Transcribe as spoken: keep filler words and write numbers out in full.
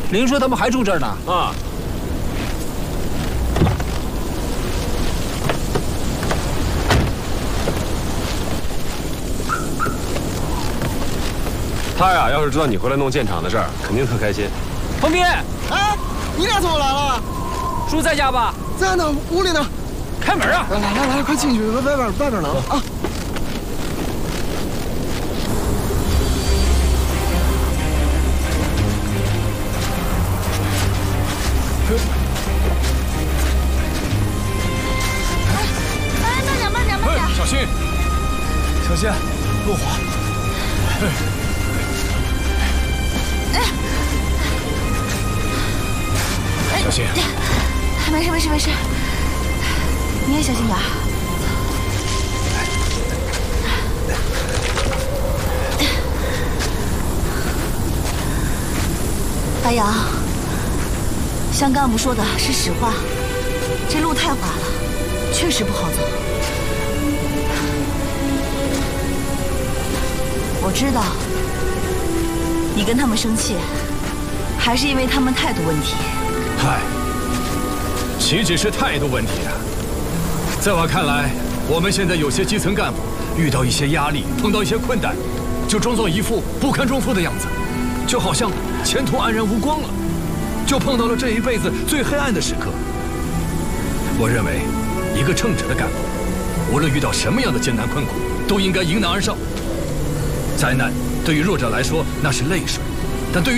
林叔他们还住这儿呢。 啊。他呀，要是知道你回来弄建厂的事儿，肯定特开心。 鹏斌， 哎，你俩怎么来了？ 叔在家吧？ 在呢，屋里呢。 开门啊！ 来来来来，快进去，外外边外边冷啊！ 哎，慢点，慢点，慢点！ 小心， 小心，路滑。 小心。 没事，没事，没事。你也小心点。白杨，像干部说的是实话，这路太滑了，确实不好走。我知道，你跟他们生气，还是因为他们态度问题。 嗨，岂止是态度问题啊！在我看来，我们现在有些基层干部遇到一些压力，碰到一些困难，就装作一副不堪重负的样子，就好像前途黯然无光了，就碰到了这一辈子最黑暗的时刻。我认为，一个称职的干部，无论遇到什么样的艰难困苦，都应该迎难而上。灾难对于弱者来说那是泪水，但对于